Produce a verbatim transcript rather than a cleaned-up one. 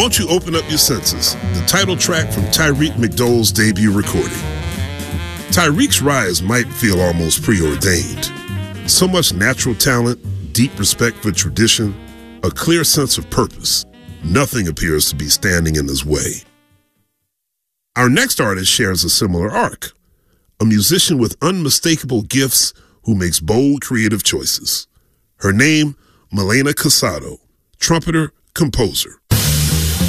Won't You Open Up Your Senses, the title track from Tyreek McDowell's debut recording. Tyreek's rise might feel almost preordained. So much natural talent, deep respect for tradition, a clear sense of purpose. Nothing appears to be standing in his way. Our next artist shares a similar arc, a musician with unmistakable gifts who makes bold creative choices. Her name, Milena Casado, trumpeter, composer.